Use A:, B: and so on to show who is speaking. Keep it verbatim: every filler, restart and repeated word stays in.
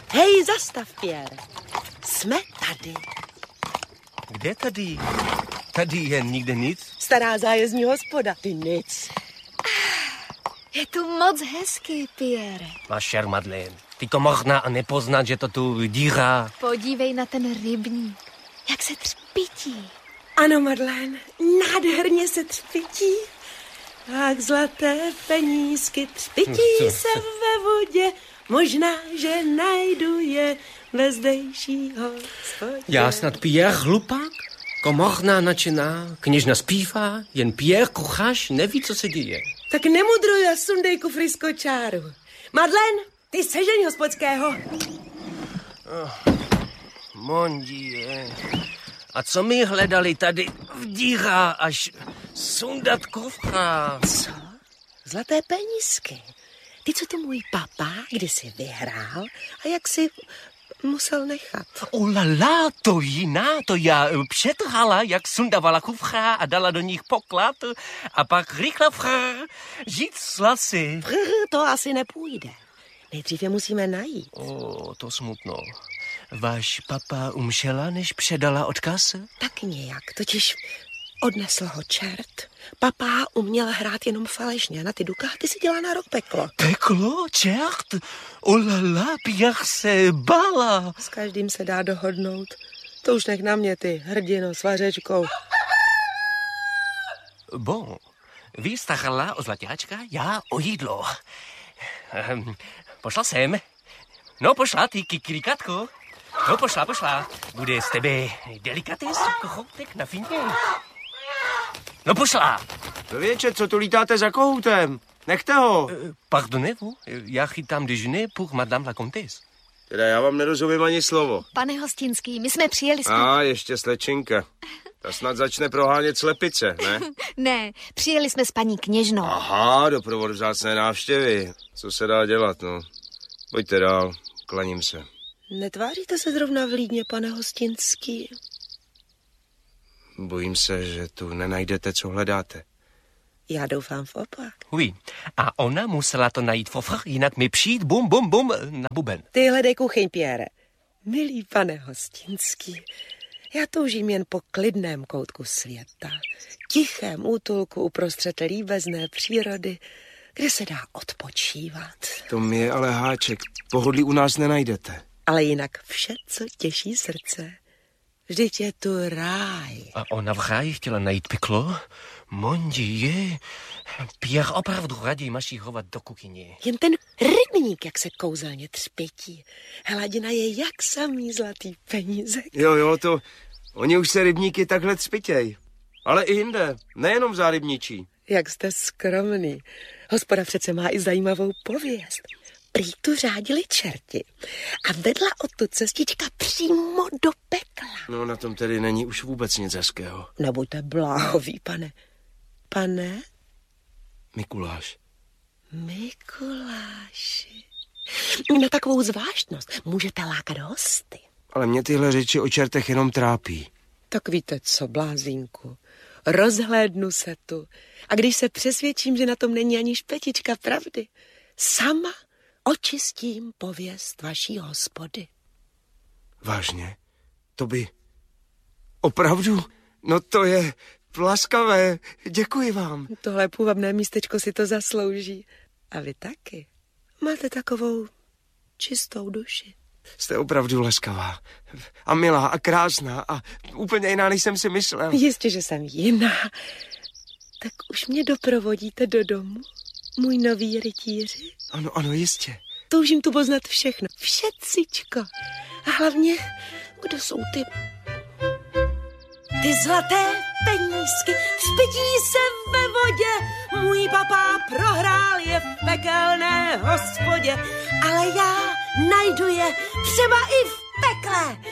A: Hej, zastav, Pierre. Jsme tady.
B: Kde tady? Tady je nikde nic.
A: Stará zájezdní hospoda. Ty nic.
C: Je tu moc hezky, Pierre.
B: Máš šer, Madeleine. Ty to možná a nepoznat, že to tu dírá.
C: Podívej na ten rybník. Jak se třpití.
A: Ano, Madeleine, nádherně se třpití. Tak zlaté penízky třpití se ve vodě. Možná, že najdu je ve zdejšího schodě.
B: Já snad Pierre hlupák? Komorná načená, kněžna zpívá, jen Pierre kuchař neví, co se děje.
A: Tak nemudruj a sundej kufry z kočáru. Madeleine, ty sežeň hospodského.
B: Oh, mon Dieu. A co my hledali tady v díra až sundat kufra?
A: Co? Zlaté penízky. Ty, co to můj papa kdysi vyhrál a jak si musel nechat.
B: Olala, to jiná, to já přetrhala, jak sundavala kufra a dala do nich poklad a pak rychle frr, žít slasy.
A: Frr, to asi nepůjde. Nejdřív je musíme najít.
B: O, to smutno. Váš papa umřela, než předala odkaz?
A: Tak nějak, totiž odnesl ho čert. Papa uměl hrát jenom falešně, na ty dukáty si dělá na rok peklo.
B: Peklo? Čert? Olala, Pierre se bála.
A: S každým se dá dohodnout. To už nech na mě, ty hrdino s vařečkou.
B: Bon, vy starala o zlaťáčka, já o jídlo. Um, pošla jsem. No pošla, ty kikirikatko. No pošla, pošla. Bude z tebe delikates, kohoutek na fině. No pošla.
D: Člověče, co tu lítáte za kohoutem? Nechte ho.
B: Uh, Pardonnez-vous, já chytám déjeuner pour madame la comtesse.
D: Teda já vám nerozumím ani slovo.
C: Pane Hostinský, my jsme přijeli jsme...
D: A, ještě slečinka. Ta snad začne prohánět slepice, ne?
C: Ne, přijeli jsme s paní kněžnou.
D: Aha, doprovod vzácné návštěvy. Co se dá dělat, no? Pojďte dál, klaním se.
A: Netváříte se zrovna vlídně, pane Hostinský?
D: Bojím se, že tu nenajdete, co hledáte.
A: Já doufám v opak.
B: Oui, a ona musela to najít fofr, jinak mi přijít bum, bum, bum na buben.
A: Ty hledej kuchyň, Pierre. Milý pane Hostinský, já toužím jen po klidném koutku světa, tichém útulku uprostřed líbezné přírody, kde se dá odpočívat.
D: To mi je ale háček. Pohodlí u nás nenajdete.
A: Ale jinak vše, co těší srdce. Vždyť je tu ráj.
B: A ona v ráji chtěla najít peklo? Mon Dieu, Pierre opravdu raději maší hovat do kuchyně.
A: Jen ten rybník, jak se kouzelně třpětí. Hladina je jak samý zlatý penízek.
D: Jo, jo, to... Oni už se rybníky takhle třpitěj. Ale i jinde, nejenom v Zárybničí.
A: Jak jste skromný. Hospoda přece má i zajímavou pověst. Prý tu řádili čerti a vedla odtud cestička přímo do pekla.
D: No na tom tedy není už vůbec nic hezkého.
A: Nebuďte bláhový, pane. Pane?
D: Mikuláš.
A: Mikuláši. Na takovou zvláštnost můžete lákat hosty.
D: Ale mě tyhle řeči o čertech jenom trápí.
A: Tak víte co, blázínku, rozhlédnu se tu a když se přesvědčím, že na tom není ani špetička pravdy, sama očistím pověst vaší hospody.
D: Vážně? To by... Opravdu? No to je laskavé. Děkuji vám.
A: Tohle půvabné místečko si to zaslouží. A vy taky. Máte takovou čistou duši.
D: Jste opravdu laskavá. A milá a krásná a úplně jiná, než jsem si myslel.
A: Jistě, že jsem jiná. Tak už mě doprovodíte do domu, můj nový rytíři?
D: Ano, ano, jistě.
A: Toužím tu poznat všechno, všecičko. A hlavně, kdo jsou ty... Ty zlaté penízky třpití se ve vodě. Můj papá prohrál je v pekelné hospodě. Ale já najdu je třeba i v pekle.